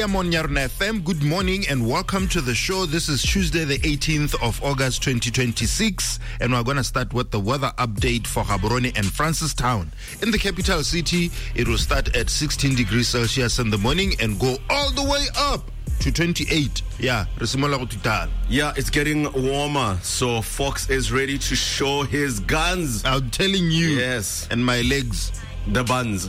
I'm on Yarna FM. Good morning and welcome to the show. This is Tuesday, the 18th of August, 2026. And we're going to start with the weather update for Gaborone and Francistown. In the capital city, it will start at 16 degrees Celsius in the morning and go all the way up to 28. Yeah, it's getting warmer. So Fox is ready to show his guns. I'm telling you. Yes. And my legs. The buns.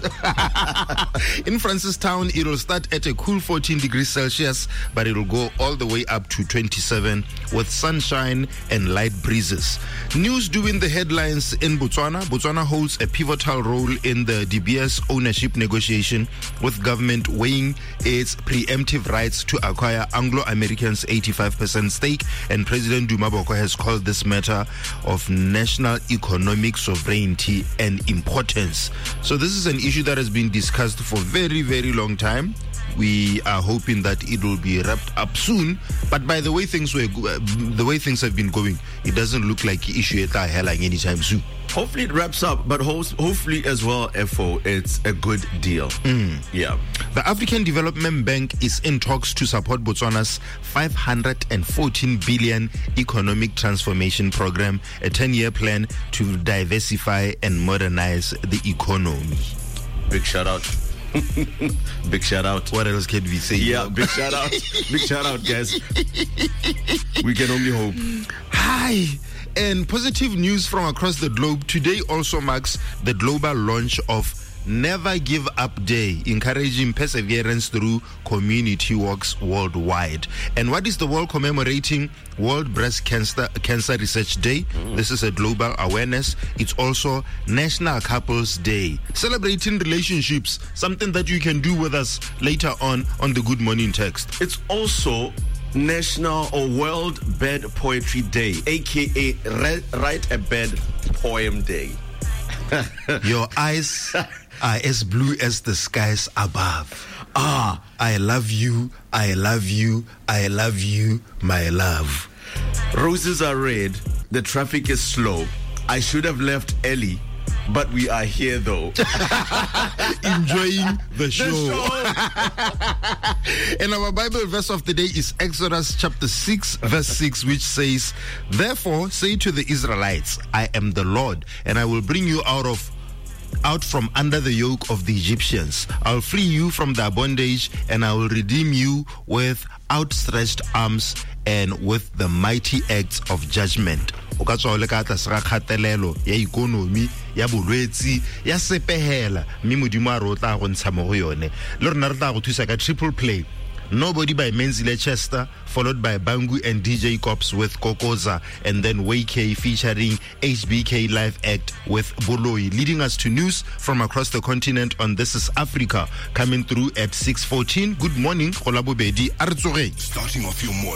In Francistown, it will start at a cool 14 degrees Celsius, but it will go all the way up to 27 with sunshine and light breezes. News doing the headlines in Botswana. Botswana holds a pivotal role in the DBS ownership negotiation, with government weighing its preemptive rights to acquire Anglo-American's 85% stake, and President Duma Boko has called this matter of national economic sovereignty and importance. So this is an issue that has been discussed for a very, very long time. We are hoping that it will be wrapped up soon. But by the way things have been going, it doesn't look like the issue is anytime soon. Hopefully it wraps up, but hopefully as well, FO, it's a good deal. Yeah. The African Development Bank is in talks to support Botswana's 514 billion economic transformation program, a 10-year plan to diversify and modernize the economy. Big shout out. Big shout out. What else can we say? Yeah, big shout out. Big shout out, guys. We can only hope. Hi. And positive news from across the globe. Today also marks the global launch of Never Give Up Day, encouraging perseverance through community works worldwide. And what is the world commemorating? World Breast Cancer Research Day. This is a global awareness. It's also National Couples Day, celebrating relationships, something that you can do with us later on the Good Morning text. It's also National or World Bed Poetry Day, aka Write a Bed Poem Day. Your eyes are as blue as the skies above. I love you, I love you, I love you, my love. Roses are red, the traffic is slow. I should have left early, but we are here though. Enjoying the show. And our Bible verse of the day is Exodus chapter 6 verse 6, which says, "Therefore say to the Israelites, I am the Lord, and I will bring you out from under the yoke of the Egyptians. I'll free you from their bondage, and I will redeem you with outstretched arms and with the mighty acts of judgment." O ka tswa le ka tla sega khatelelo ya ikonomi ya bolwetsi ya sepehela mme modimo a rotla go ntsha mo go yone. Le rena re tla go thusa ka triple play. Nobody by Menzile Chester, followed by Bangu and DJ Cops with Kokoza, and then Wayk featuring HBK Live Act with Boloi, leading us to news from across the continent on This is Africa, coming through at 6:14. Good morning, Starting off your morning.